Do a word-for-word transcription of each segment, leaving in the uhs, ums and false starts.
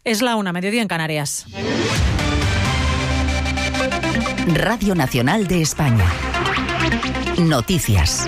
Es la una, mediodía en Canarias. Radio Nacional de España. Noticias.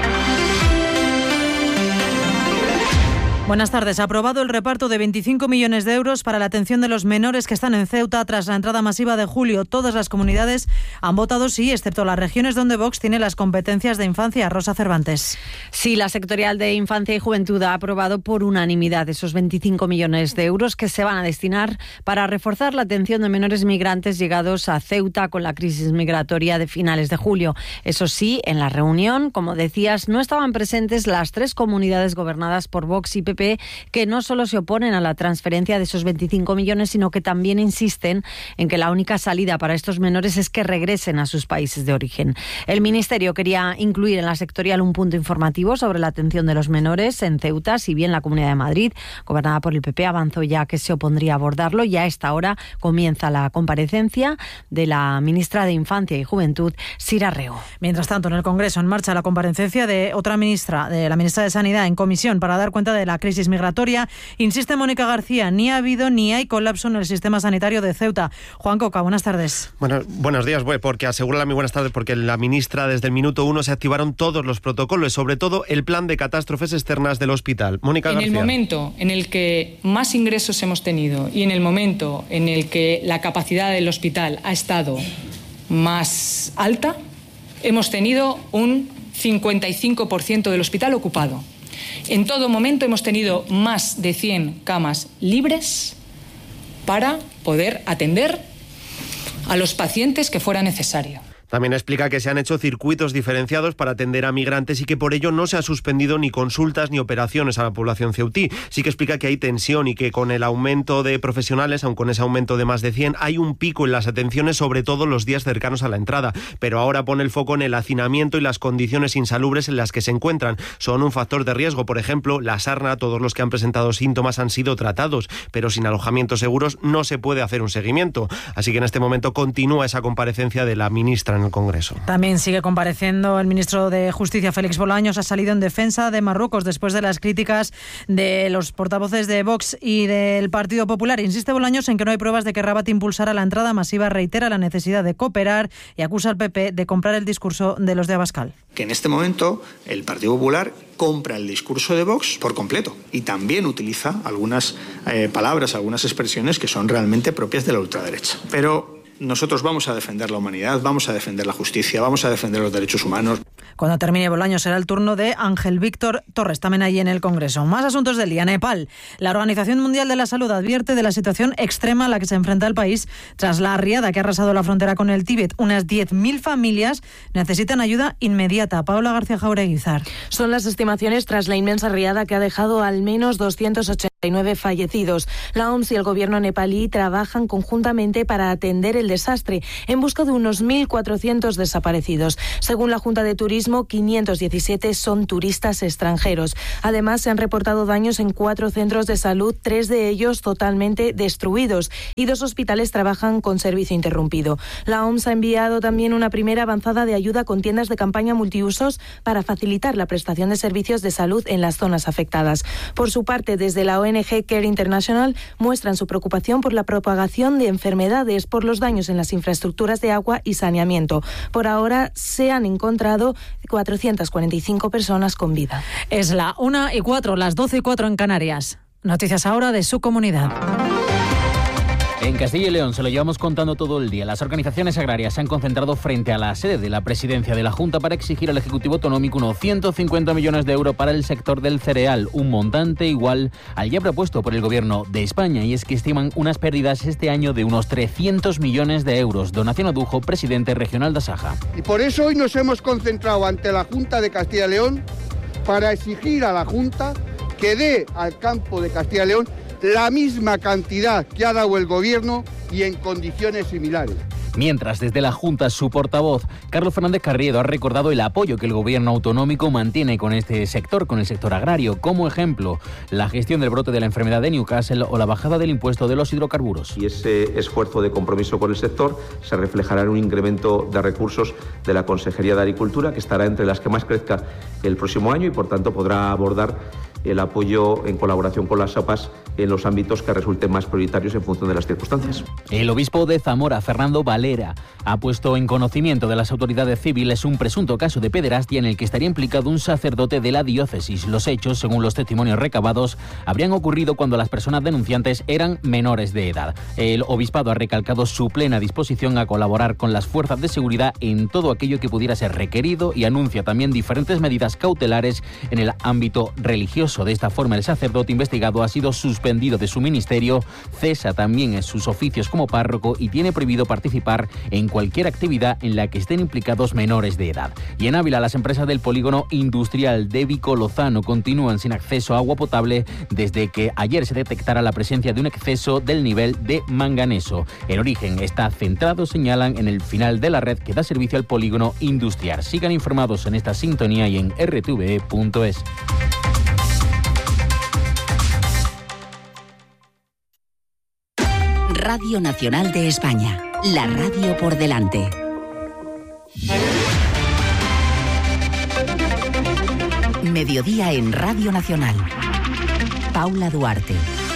Buenas tardes. Ha aprobado el reparto de veinticinco millones de euros para la atención de los menores que están en Ceuta tras la entrada masiva de julio. Todas las comunidades han votado sí, excepto las regiones donde Vox tiene las competencias de infancia. Rosa Cervantes. Sí, la sectorial de Infancia y Juventud ha aprobado por unanimidad esos veinticinco millones de euros que se van a destinar para reforzar la atención de menores migrantes llegados a Ceuta con la crisis migratoria de finales de julio. Eso sí, en la reunión, como decías, no estaban presentes las tres comunidades gobernadas por Vox y P P, que no solo se oponen a la transferencia de esos veinticinco millones, sino que también insisten en que la única salida para estos menores es que regresen a sus países de origen. El Ministerio quería incluir en la sectorial un punto informativo sobre la atención de los menores en Ceuta, si bien la Comunidad de Madrid, gobernada por el P P, avanzó ya que se opondría a abordarlo. Y a esta hora comienza la comparecencia de la ministra de Infancia y Juventud, Sira Rego. Mientras tanto, en el Congreso en marcha la comparecencia de otra ministra, de la ministra de Sanidad, en comisión para dar cuenta de la crisis migratoria. Insiste Mónica García, ni ha habido ni hay colapso en el sistema sanitario de Ceuta. Juan Coca, buenas tardes. Bueno, buenos días, porque asegura muy buenas tardes, porque la ministra desde el minuto uno se activaron todos los protocolos, sobre todo el plan de catástrofes externas del hospital. Mónica García. En el momento en el que más ingresos hemos tenido y en el momento en el que la capacidad del hospital ha estado más alta, hemos tenido un cincuenta y cinco por ciento del hospital ocupado. En todo momento hemos tenido más de cien camas libres para poder atender a los pacientes que fuera necesario. También explica que se han hecho circuitos diferenciados para atender a migrantes y que por ello no se ha suspendido ni consultas ni operaciones a la población ceutí. Sí que explica que hay tensión y que con el aumento de profesionales, aun con ese aumento de más de cien, hay un pico en las atenciones, sobre todo los días cercanos a la entrada. Pero ahora pone el foco en el hacinamiento y las condiciones insalubres en las que se encuentran. Son un factor de riesgo. Por ejemplo, la sarna, todos los que han presentado síntomas han sido tratados, pero sin alojamientos seguros no se puede hacer un seguimiento. Así que en este momento continúa esa comparecencia de la ministra en el Congreso. También sigue compareciendo el ministro de Justicia, Félix Bolaños. Ha salido en defensa de Marruecos después de las críticas de los portavoces de Vox y del Partido Popular. Insiste Bolaños en que no hay pruebas de que Rabat impulsara la entrada masiva, reitera la necesidad de cooperar y acusa al P P de comprar el discurso de los de Abascal. Que en este momento el Partido Popular compra el discurso de Vox por completo y también utiliza algunas eh, palabras, algunas expresiones que son realmente propias de la ultraderecha. Pero nosotros vamos a defender la humanidad, vamos a defender la justicia, vamos a defender los derechos humanos. Cuando termine Bolaños será el turno de Ángel Víctor Torres, también allí en el Congreso. Más asuntos del día. Nepal. La Organización Mundial de la Salud advierte de la situación extrema a la que se enfrenta el país tras la riada que ha arrasado la frontera con el Tíbet. Unas diez mil familias necesitan ayuda inmediata. Paula García Jaureguizar. Son las estimaciones tras la inmensa riada que ha dejado al menos doscientos ochenta y nueve fallecidos. La O M S y el gobierno nepalí trabajan conjuntamente para atender el desastre en busca de unos mil cuatrocientos desaparecidos. Según la Junta de Turismo, quinientos diecisiete son turistas extranjeros. Además, se han reportado daños en cuatro centros de salud, tres de ellos totalmente destruidos, y dos hospitales trabajan con servicio interrumpido. La O M S ha enviado también una primera avanzada de ayuda con tiendas de campaña multiusos para facilitar la prestación de servicios de salud en las zonas afectadas. Por su parte, desde la O N G Care International muestran su preocupación por la propagación de enfermedades por los daños en las infraestructuras de agua y saneamiento. Por ahora se han encontrado cuatrocientas cuarenta y cinco personas con vida. Es la una y cuatro, las doce y cuatro en Canarias. Noticias ahora de su comunidad. En Castilla y León se lo llevamos contando todo el día. Las organizaciones agrarias se han concentrado frente a la sede de la presidencia de la Junta para exigir al Ejecutivo Autonómico unos ciento cincuenta millones de euros para el sector del cereal, un montante igual al ya propuesto por el Gobierno de España. Y es que estiman unas pérdidas este año de unos trescientos millones de euros. Donación Odujo, presidente regional de Asaja. Y por eso hoy nos hemos concentrado ante la Junta de Castilla y León para exigir a la Junta que dé al campo de Castilla y León la misma cantidad que ha dado el Gobierno y en condiciones similares. Mientras, desde la Junta, su portavoz, Carlos Fernández Carriedo, ha recordado el apoyo que el Gobierno autonómico mantiene con este sector, con el sector agrario. Como ejemplo, la gestión del brote de la enfermedad de Newcastle o la bajada del impuesto de los hidrocarburos. Y ese esfuerzo de compromiso con el sector se reflejará en un incremento de recursos de la Consejería de Agricultura, que estará entre las que más crezca el próximo año y, por tanto, podrá abordar el apoyo en colaboración con las A P As en los ámbitos que resulten más prioritarios en función de las circunstancias. El obispo de Zamora, Fernando Valera, ha puesto en conocimiento de las autoridades civiles un presunto caso de pederastia en el que estaría implicado un sacerdote de la diócesis. Los hechos, según los testimonios recabados, habrían ocurrido cuando las personas denunciantes eran menores de edad. El obispado ha recalcado su plena disposición a colaborar con las fuerzas de seguridad en todo aquello que pudiera ser requerido y anuncia también diferentes medidas cautelares en el ámbito religioso. De esta forma, el sacerdote investigado ha sido suspendido de su ministerio, cesa también en sus oficios como párroco y tiene prohibido participar en cualquier actividad en la que estén implicados menores de edad. Y en Ávila, las empresas del polígono industrial de Vico Lozano continúan sin acceso a agua potable desde que ayer se detectara la presencia de un exceso del nivel de manganeso. El origen está centrado, señalan, en el final de la red que da servicio al polígono industrial. Sigan informados en esta sintonía y en r t v e punto es. Radio Nacional de España, la radio por delante. Mediodía en Radio Nacional. Paula Duarte.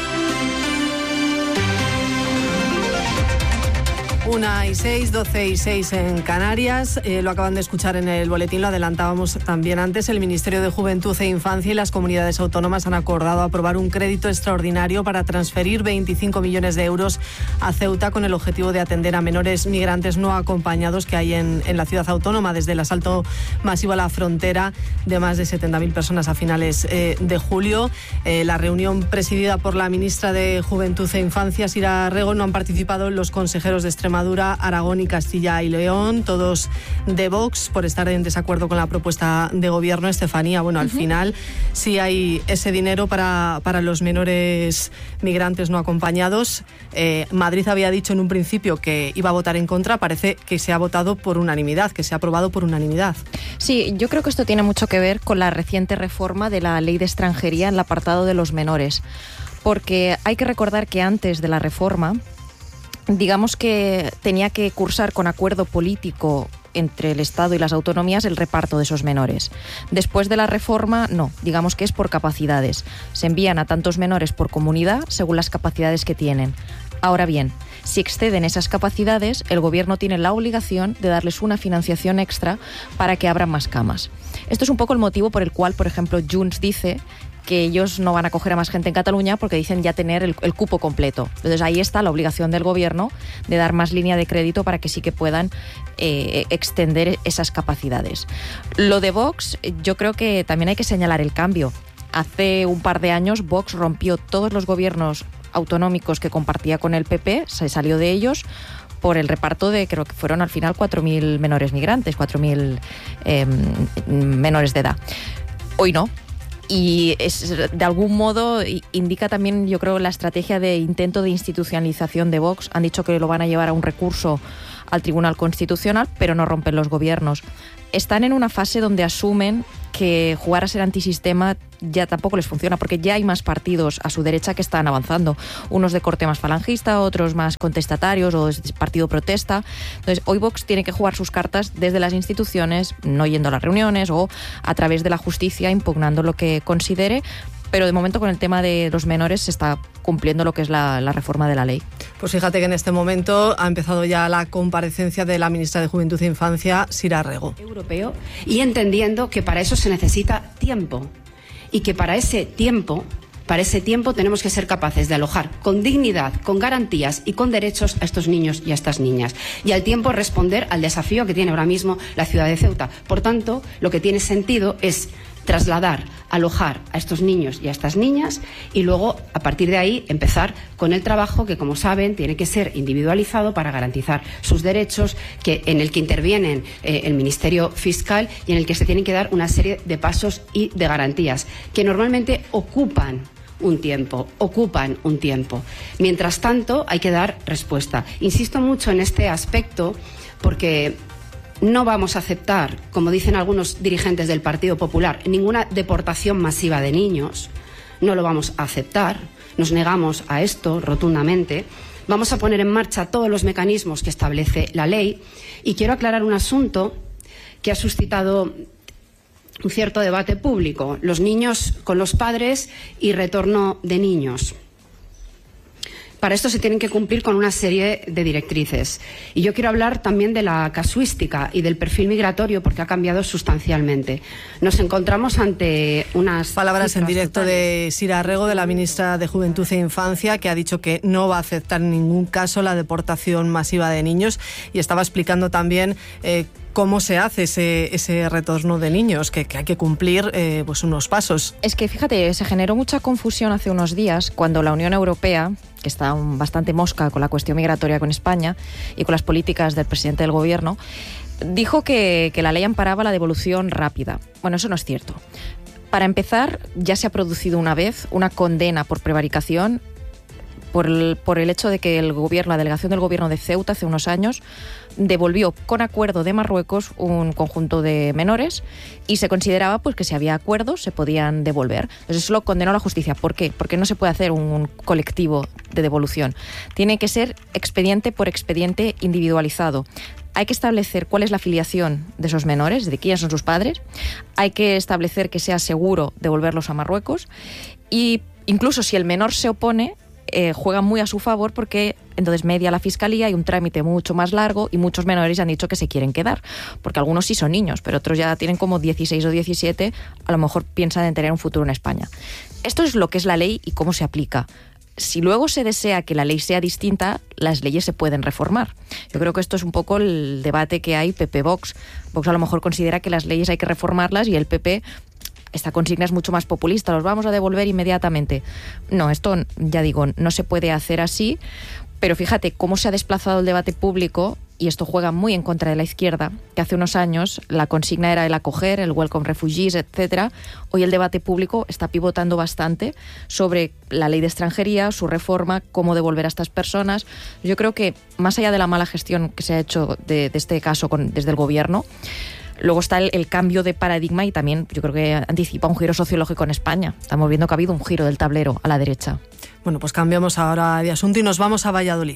Una y seis, doce y seis en Canarias. Eh, lo acaban de escuchar en el boletín, lo adelantábamos también antes. El Ministerio de Juventud e Infancia y las comunidades autónomas han acordado aprobar un crédito extraordinario para transferir veinticinco millones de euros a Ceuta con el objetivo de atender a menores migrantes no acompañados que hay en, en la ciudad autónoma desde el asalto masivo a la frontera de más de setenta mil personas a finales eh, de julio. Eh, la reunión presidida por la ministra de Juventud e Infancia, Sira Rego, no han participado los consejeros de Extremadura, Aragón y Castilla y León, todos de Vox, por estar en desacuerdo con la propuesta de gobierno. Estefanía, bueno, al uh-huh. final sí hay ese dinero para, para los menores migrantes no acompañados. Eh, Madrid había dicho en un principio que iba a votar en contra, parece que se ha votado por unanimidad, que se ha aprobado por unanimidad. Sí, yo creo que esto tiene mucho que ver con la reciente reforma de la Ley de Extranjería en el apartado de los menores, porque hay que recordar que antes de la reforma, digamos que tenía que cursar con acuerdo político entre el Estado y las autonomías el reparto de esos menores. Después de la reforma, no, digamos que es por capacidades. Se envían a tantos menores por comunidad según las capacidades que tienen. Ahora bien, si exceden esas capacidades, el Gobierno tiene la obligación de darles una financiación extra para que abran más camas. Esto es un poco el motivo por el cual, por ejemplo, Junts dice que ellos no van a acoger a más gente en Cataluña porque dicen ya tener el, el cupo completo. Entonces ahí está la obligación del Gobierno de dar más línea de crédito para que sí que puedan eh, extender esas capacidades. Lo de Vox, yo creo que también hay que señalar el cambio. Hace un par de años Vox rompió todos los gobiernos autonómicos que compartía con el P P, se salió de ellos por el reparto de, creo que fueron al final cuatro mil menores migrantes, cuatro mil eh, menores de edad. Hoy no. Y es, de algún modo indica también, yo creo, la estrategia de intento de institucionalización de Vox. Han dicho que lo van a llevar a un recurso al Tribunal Constitucional, pero no rompen los gobiernos. Están en una fase donde asumen que jugar a ser antisistema ya tampoco les funciona, porque ya hay más partidos a su derecha que están avanzando, unos de corte más falangista, otros más contestatarios o de partido protesta. Entonces hoy Vox tiene que jugar sus cartas desde las instituciones, no yendo a las reuniones o a través de la justicia impugnando lo que considere, pero de momento con el tema de los menores se está cumpliendo lo que es la, la reforma de la ley. Pues fíjate que en este momento ha empezado ya la comparecencia de la ministra de Juventud e Infancia, Sira Rego. Europeo, y entendiendo que para eso se necesita tiempo y que para ese tiempo, para ese tiempo tenemos que ser capaces de alojar con dignidad, con garantías y con derechos a estos niños y a estas niñas. Y al tiempo responder al desafío que tiene ahora mismo la ciudad de Ceuta. Por tanto, lo que tiene sentido es trasladar, alojar a estos niños y a estas niñas y luego, a partir de ahí, empezar con el trabajo que, como saben, tiene que ser individualizado para garantizar sus derechos, que, en el que intervienen eh, el Ministerio Fiscal y en el que se tienen que dar una serie de pasos y de garantías que normalmente ocupan un tiempo, ocupan un tiempo. Mientras tanto, hay que dar respuesta. Insisto mucho en este aspecto porque no vamos a aceptar, como dicen algunos dirigentes del Partido Popular, ninguna deportación masiva de niños. No lo vamos a aceptar. Nos negamos a esto rotundamente. Vamos a poner en marcha todos los mecanismos que establece la ley. Y quiero aclarar un asunto que ha suscitado un cierto debate público, los niños con los padres y retorno de niños. Para esto se tienen que cumplir con una serie de directrices. Y yo quiero hablar también de la casuística y del perfil migratorio, porque ha cambiado sustancialmente. Nos encontramos ante unas... Palabras en directo totales de Sira Arrego, de la ministra de Juventud e Infancia, que ha dicho que no va a aceptar en ningún caso la deportación masiva de niños, y estaba explicando también eh, cómo se hace ese, ese retorno de niños, que, que hay que cumplir eh, pues unos pasos. Es que, fíjate, se generó mucha confusión hace unos días cuando la Unión Europea, que está bastante mosca con la cuestión migratoria con España y con las políticas del presidente del gobierno, dijo que, que la ley amparaba la devolución rápida. Bueno, eso no es cierto. Para empezar, ya se ha producido una vez una condena por prevaricación por el, por el hecho de que el gobierno, la delegación del gobierno de Ceuta hace unos años devolvió con acuerdo de Marruecos un conjunto de menores y se consideraba pues que si había acuerdos se podían devolver. Entonces eso lo condenó la justicia. ¿Por qué? Porque no se puede hacer un colectivo de devolución. Tiene que ser expediente por expediente individualizado. Hay que establecer cuál es la filiación de esos menores, de quiénes son sus padres. Hay que establecer que sea seguro devolverlos a Marruecos y incluso si el menor se opone, Eh, juega muy a su favor porque entonces media la fiscalía, hay un trámite mucho más largo y muchos menores han dicho que se quieren quedar, porque algunos sí son niños, pero otros ya tienen como dieciséis o diecisiete, a lo mejor piensan en tener un futuro en España. Esto es lo que es la ley y cómo se aplica. Si luego se desea que la ley sea distinta, las leyes se pueden reformar. Yo creo que esto es un poco el debate que hay P P-Vox. Vox a lo mejor considera que las leyes hay que reformarlas y el P P... esta consigna es mucho más populista, los vamos a devolver inmediatamente. No, esto, ya digo, no se puede hacer así, pero fíjate cómo se ha desplazado el debate público, y esto juega muy en contra de la izquierda, que hace unos años la consigna era el acoger, el welcome refugees, etcétera. Hoy el debate público está pivotando bastante sobre la ley de extranjería, su reforma, cómo devolver a estas personas. Yo creo que, más allá de la mala gestión que se ha hecho de, de este caso con, desde el gobierno, luego está el, el cambio de paradigma y también yo creo que anticipa un giro sociológico en España. Estamos viendo que ha habido un giro del tablero a la derecha. Bueno, pues cambiamos ahora de asunto y nos vamos a Valladolid.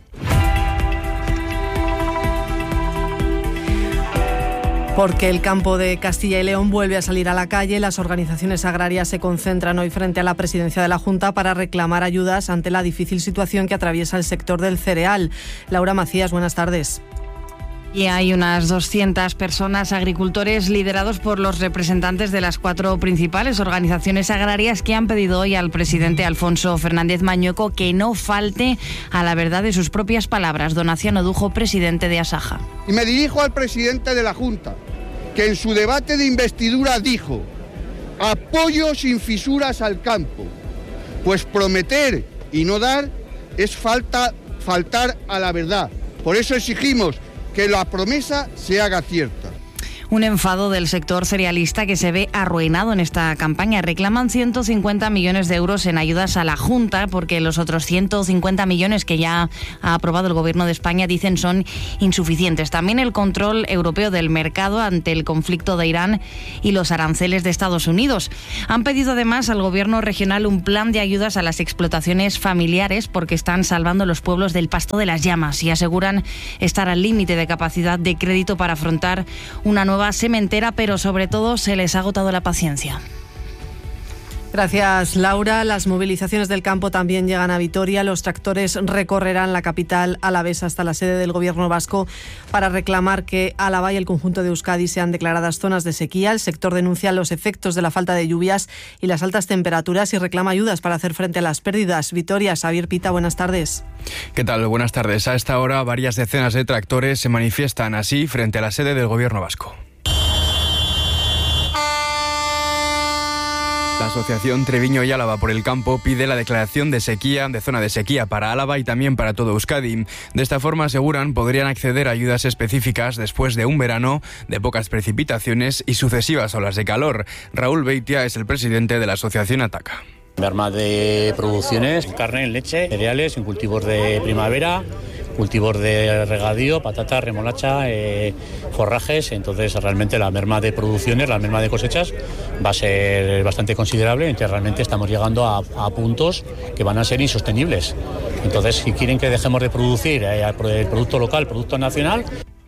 Porque el campo de Castilla y León vuelve a salir a la calle. Las organizaciones agrarias se concentran hoy frente a la presidencia de la Junta para reclamar ayudas ante la difícil situación que atraviesa el sector del cereal. Laura Macías, buenas tardes. Y hay unas doscientas personas, agricultores, liderados por los representantes de las cuatro principales organizaciones agrarias, que han pedido hoy al presidente Alfonso Fernández Mañueco que no falte a la verdad de sus propias palabras. Donaciano Dujo, presidente de Asaja. Y me dirijo al presidente de la Junta, que en su debate de investidura dijo: apoyo sin fisuras al campo. Pues prometer y no dar es falta, faltar a la verdad. Por eso exigimos que la promesa se haga cierta. Un enfado del sector cerealista que se ve arruinado en esta campaña. Reclaman ciento cincuenta millones de euros en ayudas a la Junta, porque los otros ciento cincuenta millones que ya ha aprobado el Gobierno de España, dicen, son insuficientes. También el control europeo del mercado ante el conflicto de Irán y los aranceles de Estados Unidos. Han pedido además al Gobierno regional un plan de ayudas a las explotaciones familiares, porque están salvando los pueblos del pasto de las llamas y aseguran estar al límite de capacidad de crédito para afrontar una nueva sementera, pero sobre todo se les ha agotado la paciencia. Gracias, Laura. Las movilizaciones del campo también llegan a Vitoria. Los tractores recorrerán la capital alavesa hasta la sede del Gobierno vasco para reclamar que Álava y el conjunto de Euskadi sean declaradas zonas de sequía. El sector denuncia los efectos de la falta de lluvias y las altas temperaturas y reclama ayudas para hacer frente a las pérdidas. Vitoria, Xavier Pita, buenas tardes. ¿Qué tal? Buenas tardes. A esta hora, varias decenas de tractores se manifiestan así frente a la sede del Gobierno vasco. La asociación Treviño y Álava por el Campo pide la declaración de sequía, de zona de sequía para Álava y también para todo Euskadi. De esta forma, aseguran, podrían acceder a ayudas específicas después de un verano de pocas precipitaciones y sucesivas olas de calor. Raúl Beitia es el presidente de la asociación Ataca. Merma de producciones, en carne, en leche, cereales, en cultivos de primavera, cultivos de regadío, patata, remolacha, eh, forrajes. Entonces realmente la merma de producciones, la merma de cosechas va a ser bastante considerable. Entonces realmente estamos llegando a, a puntos que van a ser insostenibles. Entonces, si quieren que dejemos de producir eh, el producto local, el producto nacional...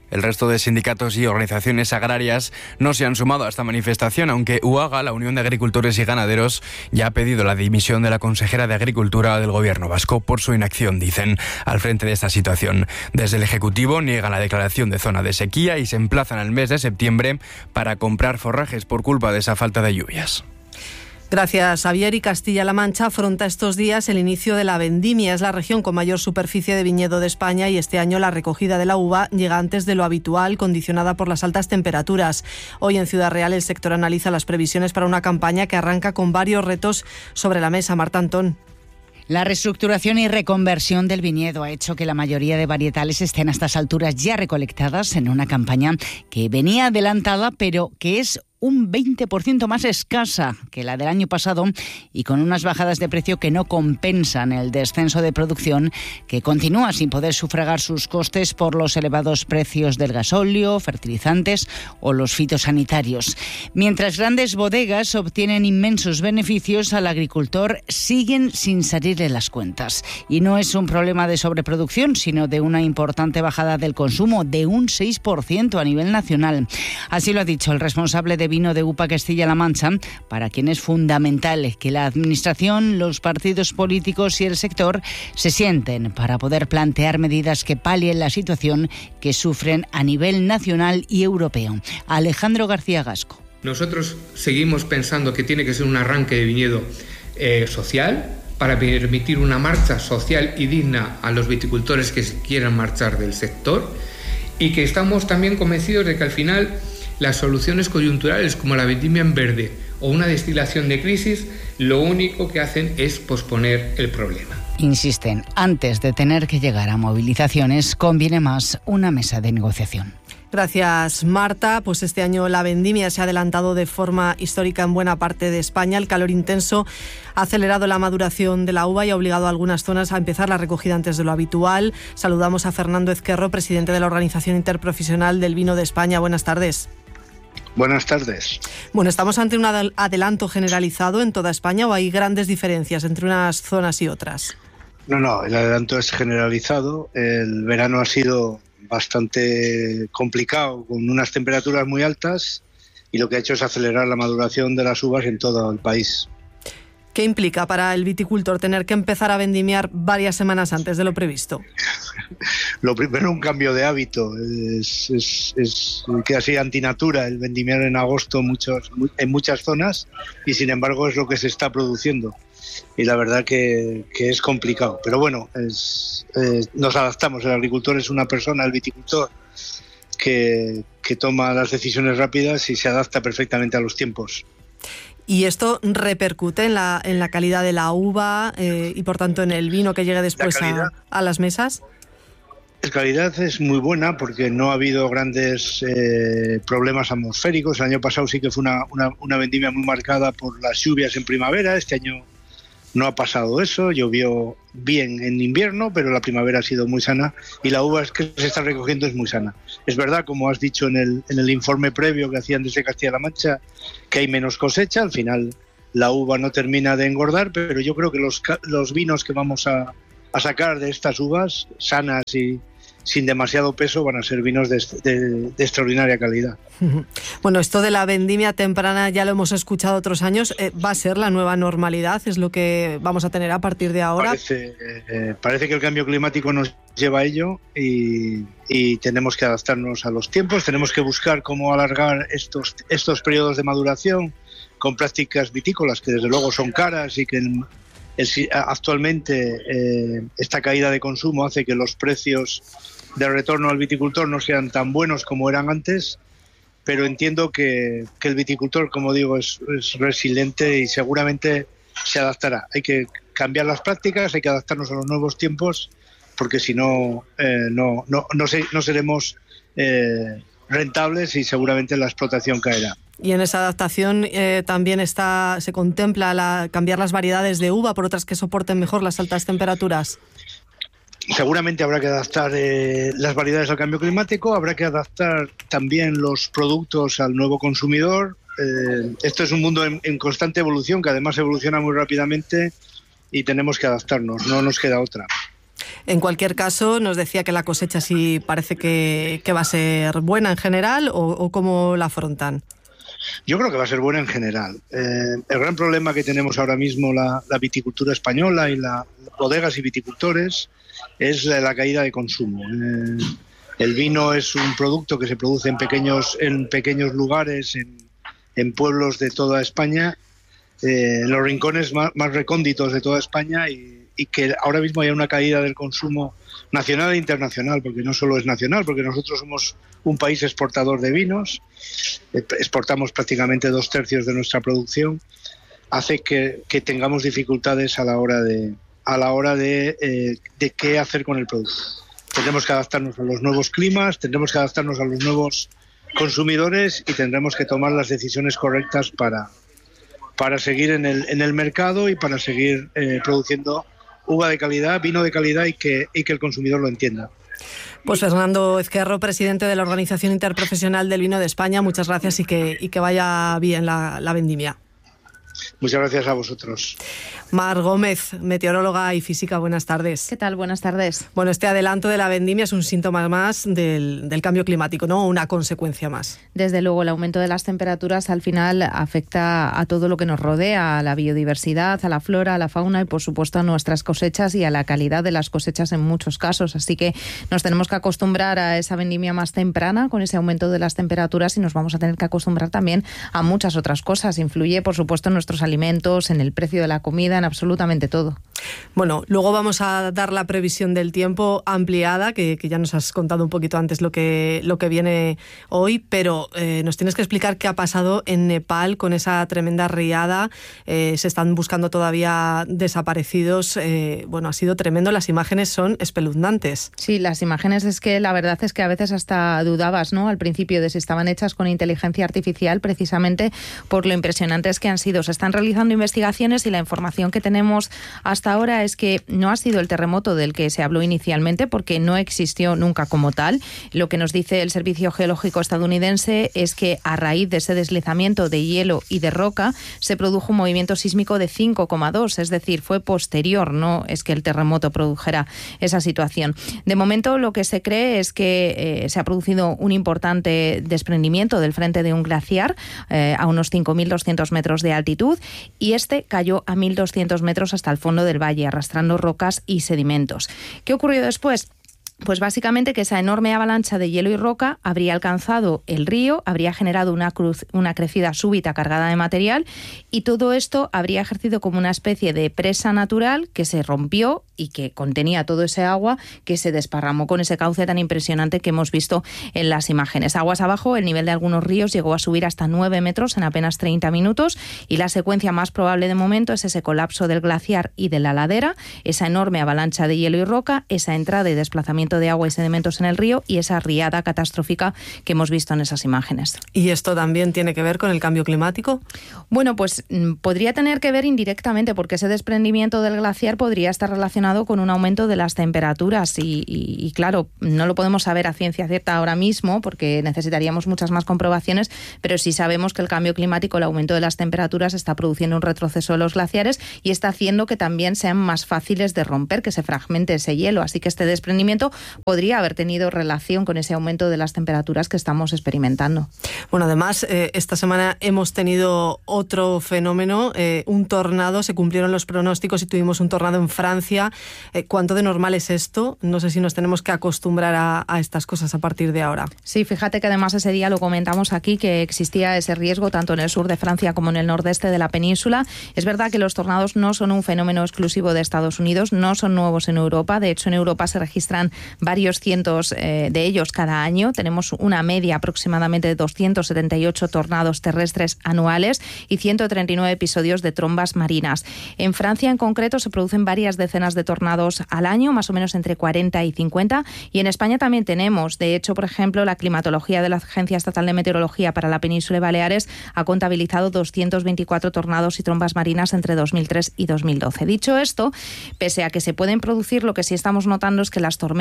El resto de sindicatos y organizaciones agrarias no se han sumado a esta manifestación, aunque U A G A, la Unión de Agricultores y Ganaderos, ya ha pedido la dimisión de la consejera de Agricultura del Gobierno vasco por su inacción, dicen, al frente de esta situación. Desde el Ejecutivo niegan la declaración de zona de sequía y se emplazan al mes de septiembre para comprar forrajes por culpa de esa falta de lluvias. Gracias, Xavier. Y Castilla-La Mancha afronta estos días el inicio de la vendimia. Es la región con mayor superficie de viñedo de España y este año la recogida de la uva llega antes de lo habitual, condicionada por las altas temperaturas. Hoy en Ciudad Real el sector analiza las previsiones para una campaña que arranca con varios retos sobre la mesa. Marta Antón. La reestructuración y reconversión del viñedo ha hecho que la mayoría de varietales estén a estas alturas ya recolectadas en una campaña que venía adelantada, pero que es un veinte por ciento más escasa que la del año pasado y con unas bajadas de precio que no compensan el descenso de producción, que continúa sin poder sufragar sus costes por los elevados precios del gasóleo, fertilizantes o los fitosanitarios. Mientras grandes bodegas obtienen inmensos beneficios, al agricultor siguen sin salirle las cuentas. Y no es un problema de sobreproducción, sino de una importante bajada del consumo de un seis por ciento a nivel nacional. Así lo ha dicho el responsable de vino de U P A Castilla-La Mancha, para quien es fundamental que la Administración, los partidos políticos y el sector se sienten para poder plantear medidas que palien la situación que sufren a nivel nacional y europeo. Alejandro García Gasco. Nosotros seguimos pensando que tiene que ser un arranque de viñedo eh, social, para permitir una marcha social y digna a los viticultores que quieran marchar del sector, y que estamos también convencidos de que al final las soluciones coyunturales como la vendimia en verde o una destilación de crisis lo único que hacen es posponer el problema. Insisten, antes de tener que llegar a movilizaciones conviene más una mesa de negociación. Gracias, Marta. Pues este año la vendimia se ha adelantado de forma histórica en buena parte de España. El calor intenso ha acelerado la maduración de la uva y ha obligado a algunas zonas a empezar la recogida antes de lo habitual. Saludamos a Fernando Ezquerro, presidente de la Organización Interprofesional del Vino de España. Buenas tardes. Buenas tardes. Bueno, ¿estamos ante un adelanto generalizado en toda España o hay grandes diferencias entre unas zonas y otras? No, no, el adelanto es generalizado. El verano ha sido bastante complicado, con unas temperaturas muy altas, y lo que ha hecho es acelerar la maduración de las uvas en todo el país. ¿Qué implica para el viticultor tener que empezar a vendimiar varias semanas antes de lo previsto? Lo primero, un cambio de hábito. Es, es, es casi antinatura el vendimiar en agosto muchos, en muchas zonas, y sin embargo es lo que se está produciendo. Y la verdad que, que es complicado. Pero bueno, es, eh, nos adaptamos. El agricultor es una persona, el viticultor, que, que toma las decisiones rápidas y se adapta perfectamente a los tiempos. ¿Y esto repercute en la, en la calidad de la uva eh, y por tanto en el vino que llegue después a, a las mesas? La calidad es muy buena porque no ha habido grandes eh, problemas atmosféricos. El año pasado sí que fue una, una, una vendimia muy marcada por las lluvias en primavera. Este año no ha pasado eso, llovió bien en invierno, pero la primavera ha sido muy sana y la uva que se está recogiendo es muy sana. Es verdad, como has dicho en el, en el informe previo que hacían desde Castilla-La Mancha, que hay menos cosecha. Al final la uva no termina de engordar, pero yo creo que los, los vinos que vamos a, a sacar de estas uvas, sanas y sin demasiado peso, van a ser vinos de, de, de extraordinaria calidad. Bueno, esto de la vendimia temprana ya lo hemos escuchado otros años. Eh, ¿Va a ser la nueva normalidad? ¿Es lo que vamos a tener a partir de ahora? Parece, eh, parece que el cambio climático nos lleva a ello y, y tenemos que adaptarnos a los tiempos. Tenemos que buscar cómo alargar estos, estos periodos de maduración con prácticas vitícolas que desde luego son caras y que el, el, actualmente eh, esta caída de consumo hace que los precios de retorno al viticultor no sean tan buenos como eran antes, pero entiendo que, que el viticultor, como digo, es, es resiliente y seguramente se adaptará. Hay que cambiar las prácticas, hay que adaptarnos a los nuevos tiempos, porque si no, eh, no, no, no, se, no seremos eh, rentables y seguramente la explotación caerá. Y en esa adaptación eh, también está, se contempla la, cambiar las variedades de uva por otras que soporten mejor las altas temperaturas. Seguramente habrá que adaptar eh, las variedades al cambio climático, habrá que adaptar también los productos al nuevo consumidor. Eh, esto es un mundo en, en constante evolución, que además evoluciona muy rápidamente y tenemos que adaptarnos, no nos queda otra. En cualquier caso, nos decía que la cosecha sí parece que, que va a ser buena en general, o, o ¿cómo la afrontan? Yo creo que va a ser buena en general. Eh, el gran problema que tenemos ahora mismo la, la viticultura española y las bodegas y viticultores es la, la caída de consumo. Eh, el vino es un producto que se produce en pequeños, en pequeños lugares, en, en pueblos de toda España, eh, en los rincones más, más recónditos de toda España, y, y que ahora mismo hay una caída del consumo nacional e internacional, porque no solo es nacional, porque nosotros somos un país exportador de vinos, exportamos prácticamente dos tercios de nuestra producción, hace que, que tengamos dificultades a la hora de a la hora de, eh, de qué hacer con el producto. Tendremos que adaptarnos a los nuevos climas, tendremos que adaptarnos a los nuevos consumidores y tendremos que tomar las decisiones correctas para, para seguir en el, en el mercado y para seguir eh, produciendo uva de calidad, vino de calidad y que, y que el consumidor lo entienda. Pues Fernando Ezquerro, presidente de la Organización Interprofesional del Vino de España, muchas gracias y que, y que vaya bien la, la vendimia. Muchas gracias a vosotros. Mar Gómez, meteoróloga y física, buenas tardes. ¿Qué tal? Buenas tardes. Bueno, este adelanto de la vendimia es un síntoma más del, del cambio climático, ¿no? Una consecuencia más. Desde luego, el aumento de las temperaturas al final afecta a todo lo que nos rodea, a la biodiversidad, a la flora, a la fauna y, por supuesto, a nuestras cosechas y a la calidad de las cosechas en muchos casos. Así que nos tenemos que acostumbrar a esa vendimia más temprana con ese aumento de las temperaturas y nos vamos a tener que acostumbrar también a muchas otras cosas. Influye, por supuesto, en nuestros alimentos, en el precio de la comida, en absolutamente todo. Bueno, luego vamos a dar la previsión del tiempo ampliada, que, que ya nos has contado un poquito antes lo que, lo que viene hoy, pero eh, nos tienes que explicar qué ha pasado en Nepal con esa tremenda riada. Eh, se están buscando todavía desaparecidos. Eh, bueno, ha sido tremendo, las imágenes son espeluznantes. Sí, las imágenes es que la verdad es que a veces hasta dudabas, ¿no?, al principio de si estaban hechas con inteligencia artificial, precisamente por lo impresionantes que han sido. Se están realizando investigaciones y la información que tenemos hasta ahora es que no ha sido el terremoto del que se habló inicialmente, porque no existió nunca como tal. Lo que nos dice el Servicio Geológico estadounidense es que a raíz de ese deslizamiento de hielo y de roca se produjo un movimiento sísmico de cinco coma dos, es decir, fue posterior, no es que el terremoto produjera esa situación. De momento lo que se cree es que eh, se ha producido un importante desprendimiento del frente de un glaciar eh, a unos cinco mil doscientos metros de altitud, y este cayó a mil doscientos metros hasta el fondo del valle, arrastrando rocas y sedimentos. ¿Qué ocurrió después? Pues básicamente que esa enorme avalancha de hielo y roca habría alcanzado el río, habría generado una, cruz, una crecida súbita cargada de material, y todo esto habría ejercido como una especie de presa natural que se rompió y que contenía todo ese agua que se desparramó con ese cauce tan impresionante que hemos visto en las imágenes. Aguas abajo, el nivel de algunos ríos llegó a subir hasta nueve metros en apenas treinta minutos, y la secuencia más probable de momento es ese colapso del glaciar y de la ladera, esa enorme avalancha de hielo y roca, esa entrada y desplazamiento de agua y sedimentos en el río y esa riada catastrófica que hemos visto en esas imágenes. ¿Y esto también tiene que ver con el cambio climático? Bueno, pues podría tener que ver indirectamente, porque ese desprendimiento del glaciar podría estar relacionado con un aumento de las temperaturas y, y, y claro, no lo podemos saber a ciencia cierta ahora mismo porque necesitaríamos muchas más comprobaciones, pero sí sabemos que el cambio climático, el aumento de las temperaturas, está produciendo un retroceso de los glaciares y está haciendo que también sean más fáciles de romper, que se fragmente ese hielo. Así que este desprendimiento podría haber tenido relación con ese aumento de las temperaturas que estamos experimentando. Bueno, además, eh, esta semana hemos tenido otro fenómeno, eh, un tornado. Se cumplieron los pronósticos y tuvimos un tornado en Francia. Eh, ¿Cuánto de normal es esto? No sé si nos tenemos que acostumbrar a, a estas cosas a partir de ahora. Sí, fíjate que además ese día lo comentamos aquí, que existía ese riesgo tanto en el sur de Francia como en el nordeste de la península. Es verdad que los tornados no son un fenómeno exclusivo de Estados Unidos, no son nuevos en Europa. De hecho, en Europa se registran varios cientos eh, de ellos cada año. Tenemos una media aproximadamente de doscientos setenta y ocho tornados terrestres anuales y ciento treinta y nueve episodios de trombas marinas. En Francia, en concreto, se producen varias decenas de tornados al año, más o menos entre cuarenta y cincuenta, y en España también tenemos. De hecho, por ejemplo, la climatología de la Agencia Estatal de Meteorología para la Península y Baleares ha contabilizado doscientos veinticuatro tornados y trombas marinas entre dos mil tres y dos mil doce. Dicho esto, pese a que se pueden producir, lo que sí estamos notando es que las tormentas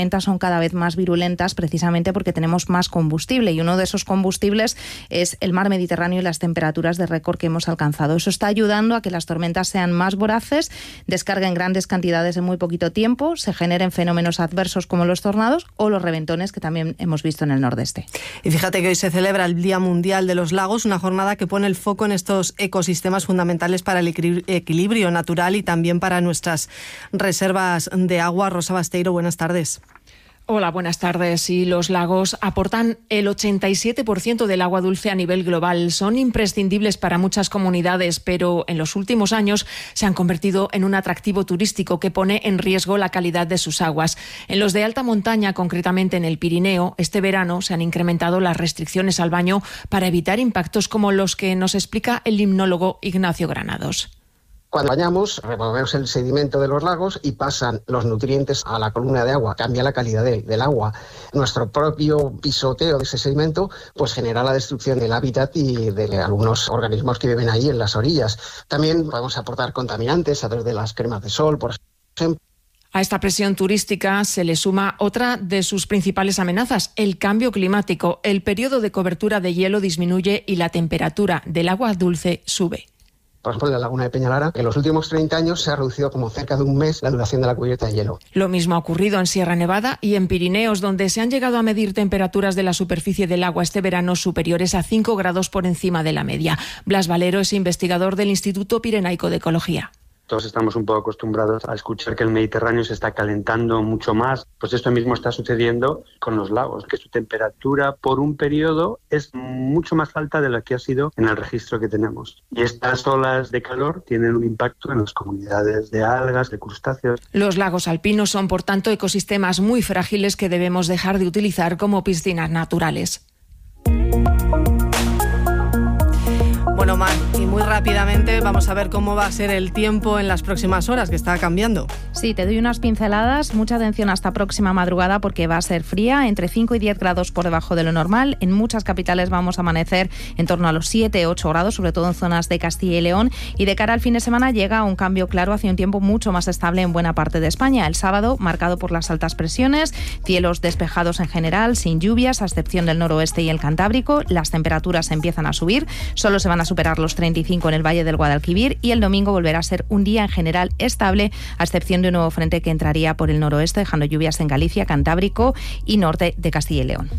tormentas son cada vez más virulentas precisamente porque tenemos más combustible, y uno de esos combustibles es el mar Mediterráneo y las temperaturas de récord que hemos alcanzado. Eso está ayudando a que las tormentas sean más voraces, descarguen grandes cantidades en muy poquito tiempo, se generen fenómenos adversos como los tornados o los reventones que también hemos visto en el nordeste. Y fíjate que hoy se celebra el Día Mundial de los Lagos, una jornada que pone el foco en estos ecosistemas fundamentales para el equilibrio natural y también para nuestras reservas de agua. Rosa Basteiro, buenas tardes. Hola, buenas tardes. Y los lagos aportan el ochenta y siete por ciento del agua dulce a nivel global. Son imprescindibles para muchas comunidades, pero en los últimos años se han convertido en un atractivo turístico que pone en riesgo la calidad de sus aguas. En los de alta montaña, concretamente en el Pirineo, este verano se han incrementado las restricciones al baño para evitar impactos como los que nos explica el limnólogo Ignacio Granados. Cuando bañamos, removemos el sedimento de los lagos y pasan los nutrientes a la columna de agua, cambia la calidad de, del agua. Nuestro propio pisoteo de ese sedimento pues genera la destrucción del hábitat y de algunos organismos que viven ahí en las orillas. También podemos aportar contaminantes a través de las cremas de sol, por ejemplo. A esta presión turística se le suma otra de sus principales amenazas, el cambio climático. El periodo de cobertura de hielo disminuye y la temperatura del agua dulce sube. Por ejemplo, en la laguna de Peñalara, en los últimos treinta años se ha reducido como cerca de un mes la duración de la cubierta de hielo. Lo mismo ha ocurrido en Sierra Nevada y en Pirineos, donde se han llegado a medir temperaturas de la superficie del agua este verano superiores a cinco grados por encima de la media. Blas Valero es investigador del Instituto Pirenaico de Ecología. Todos estamos un poco acostumbrados a escuchar que el Mediterráneo se está calentando mucho más. Pues esto mismo está sucediendo con los lagos, que su temperatura por un periodo es mucho más alta de la que ha sido en el registro que tenemos. Y estas olas de calor tienen un impacto en las comunidades de algas, de crustáceos. Los lagos alpinos son, por tanto, ecosistemas muy frágiles que debemos dejar de utilizar como piscinas naturales. Bueno, Mar, y muy rápidamente vamos a ver cómo va a ser el tiempo en las próximas horas, que está cambiando. Sí, te doy unas pinceladas. Mucha atención hasta próxima madrugada porque va a ser fría, entre cinco y diez grados por debajo de lo normal. En muchas capitales vamos a amanecer en torno a los siete, ocho grados, sobre todo en zonas de Castilla y León. Y de cara al fin de semana llega un cambio claro hacia un tiempo mucho más estable en buena parte de España. El sábado, marcado por las altas presiones, cielos despejados en general, sin lluvias, a excepción del noroeste y el Cantábrico. Las temperaturas empiezan a subir, solo se van a superar los treinta y cinco en el Valle del Guadalquivir, y el domingo volverá a ser un día en general estable, a excepción de un nuevo frente que entraría por el noroeste, dejando lluvias en Galicia, Cantábrico y norte de Castilla y León.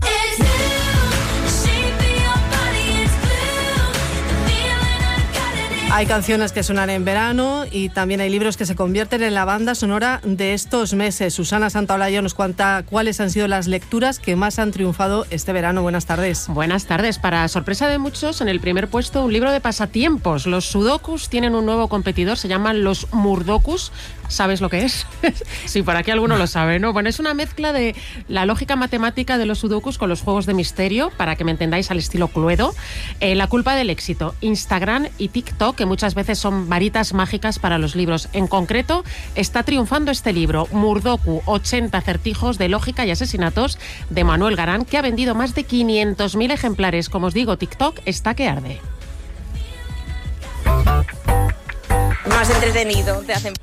Hay canciones que suenan en verano y también hay libros que se convierten en la banda sonora de estos meses. Susana Santaolalla nos cuenta cuáles han sido las lecturas que más han triunfado este verano. Buenas tardes. Buenas tardes. Para sorpresa de muchos, en el primer puesto un libro de pasatiempos. Los sudokus tienen un nuevo competidor, se llaman los murdokus. ¿Sabes lo que es? Sí, por aquí alguno lo sabe, ¿no? Bueno, es una mezcla de la lógica matemática de los sudokus con los juegos de misterio, para que me entendáis, al estilo Cluedo. Eh, la culpa del éxito, Instagram y TikTok, que muchas veces son varitas mágicas para los libros. En concreto, está triunfando este libro, Murdoku, ochenta acertijos de lógica y asesinatos, de Manuel Garán, que ha vendido más de quinientos mil ejemplares. Como os digo, TikTok está que arde. Más entretenido, te hacen...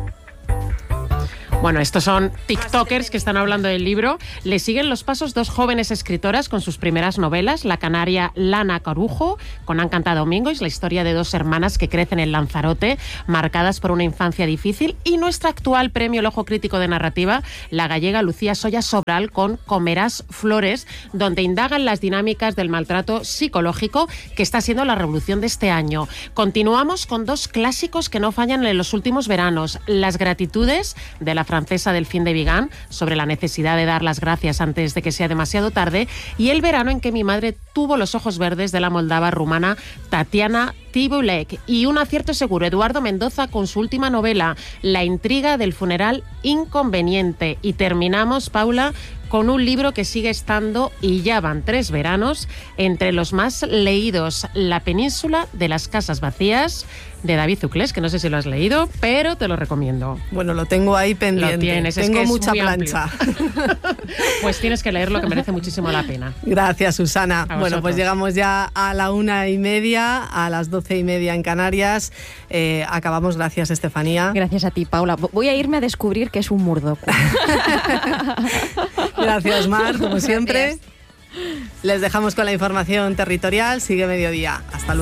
Bueno, estos son tiktokers que están hablando del libro. Le siguen los pasos dos jóvenes escritoras con sus primeras novelas, la canaria Lana Corujo, con Han cantado Domingo, es la historia de dos hermanas que crecen en Lanzarote, marcadas por una infancia difícil, y nuestra actual premio El Ojo Crítico de Narrativa, la gallega Lucía Soya Sobral, con Comerás Flores, donde indagan las dinámicas del maltrato psicológico, que está siendo la revolución de este año. Continuamos con dos clásicos que no fallan en los últimos veranos, Las Gratitudes, de la francesa Delphine de Vigan, sobre la necesidad de dar las gracias antes de que sea demasiado tarde, y El verano en que mi madre tuvo los ojos verdes, de la moldava rumana Tatiana Tibulek. Y un acierto seguro, Eduardo Mendoza con su última novela, La intriga del funeral inconveniente. Y terminamos, Paula, con un libro que sigue estando, y ya van tres veranos, entre los más leídos, La península de las casas vacías, de David Zuclés, que no sé si lo has leído, pero te lo recomiendo. Bueno, lo tengo ahí pendiente. Lo tienes, tengo es que es mucha muy plancha. Pues tienes que leerlo, que merece muchísimo la pena. Gracias, Susana. A bueno, vosotros. pues llegamos ya a la una y media, a las doce doce y media en Canarias. Eh, acabamos. Gracias, Estefanía. Gracias a ti, Paula. Voy a irme a descubrir que es un murdoco. Gracias, Mar, como Gracias. siempre. Les dejamos con la información territorial. Sigue Mediodía. Hasta luego.